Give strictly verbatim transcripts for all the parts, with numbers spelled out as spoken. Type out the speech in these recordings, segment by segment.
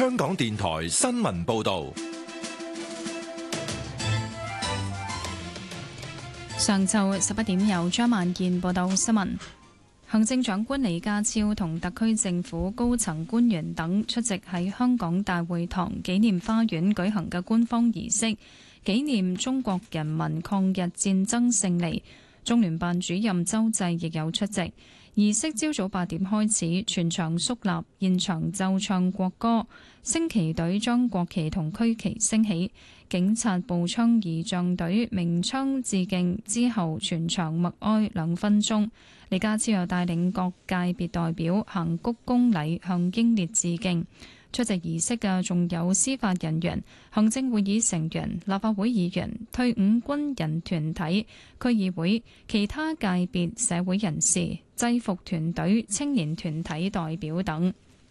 香港電台新聞報道。 上晝十一點，由張萬健報道新聞。行政長官李家超同特區政府高層官員等出席喺香港大會堂紀念花園舉行嘅官方儀式，紀念中國人民抗日戰爭勝利。中聯辦主任周濟亦有出席。儀式朝早八點開始，全場肅立，現場奏唱國歌，升旗隊將國旗同區旗升起，警察步槍儀仗隊鳴槍致敬之後，全場默哀兩分鐘。李家超又帶領各界別代表行鞠躬禮，向英烈致敬。出席儀式嘅仲有司法人員、行政會議成員、立法會議員、退伍軍人團體、區議會、其他界別社會人士、制服團隊、青年團體代表等。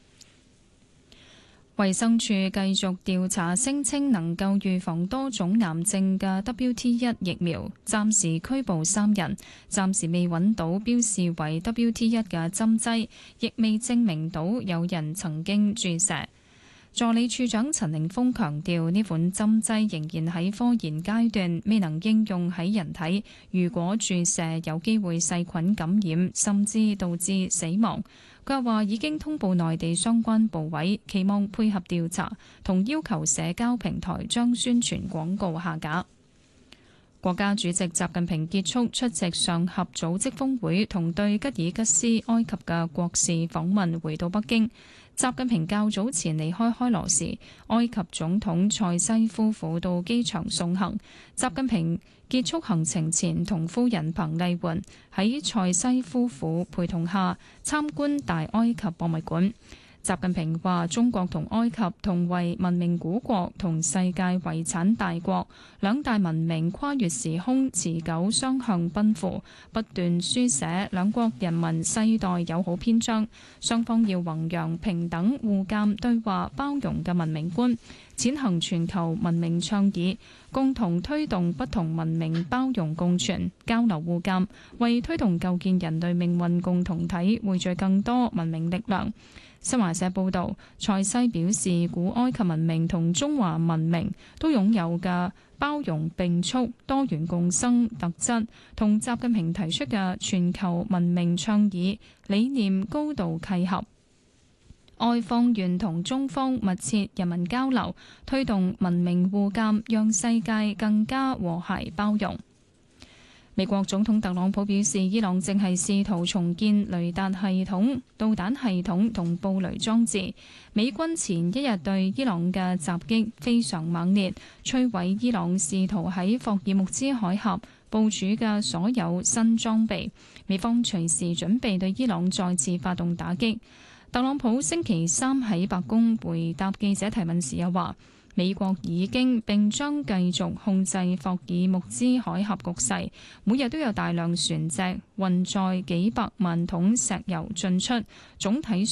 衛生署繼續調查聲稱能夠預防多種癌症嘅 W T 一 疫苗，暫時拘捕三人，暫時未揾到標示為 W T 一 嘅針劑，亦未證明到有人曾經注射。助理處長陳凌峰強調，呢款針劑仍然喺科研階段，未能應用喺人體。如果注射，有機會細菌感染，甚至導致死亡。佢又話已經通報內地相關部委，期望配合調查，同要求社交平台將宣傳廣告下架。國家主席習近平結束出席上合組織峰會同對吉爾吉斯、埃及嘅國事訪問，回到北京。習近平較早前離開開羅時，埃及總統塞西夫婦到機場送行。習近平結束行程前，同夫人彭麗媛喺塞西夫婦陪同下參觀大埃及博物館。習近平話：中國同埃及同為文明古國同世界遺產大國，兩大文明跨越時空，持久雙向奔赴，不斷書寫兩國人民世代友好篇章。雙方要弘揚平等、互鑑、對話、包容嘅文明觀，踐行全球文明倡議，共同推動不同文明包容共存、交流互鑑，為推動構建人類命運共同體匯聚更多文明力量。新華社報導，塞西表示，古埃及文明同中華文明都擁有嘅包容並蓄、多元共生特質，同習近平提出嘅全球文明倡議理念高度契合。埃方願同中方密切人民交流，推動文明互鑑，讓世界更加和諧包容。美國總統特朗普表示，伊朗正係試圖重建雷達系統、導彈系統同布雷裝置。美軍前一日對伊朗嘅襲擊非常猛烈，摧毀伊朗試圖喺霍爾木茲海峽部署嘅所有新裝備。美方隨時準備對伊朗再次發動打擊。特朗普星期三喺白宮回答記者提問時又話，美國已經並將繼續控制霍爾木茲海峽局勢，每日都有大量船隻運載幾百萬桶石油進出，總體